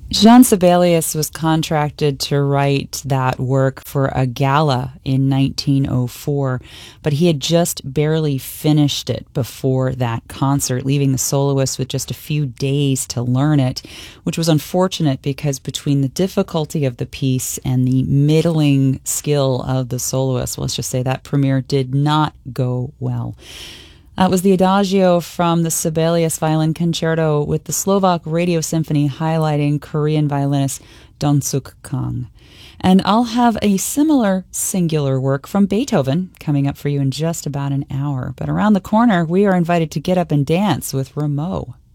Jean Sibelius was contracted to write that work for a gala in 1904, but he had just barely finished it before that concert, leaving the soloist with just a few days to learn it, which was unfortunate because between the difficulty of the piece and the middling skill of the soloist, let's just say that premiere did not go well. That was the Adagio from the Sibelius Violin Concerto with the Slovak Radio Symphony highlighting Korean violinist Dong-suk Kang. And I'll have a similar singular work from Beethoven coming up for you in just about an hour. But around the corner, we are invited to get up and dance with Rameau.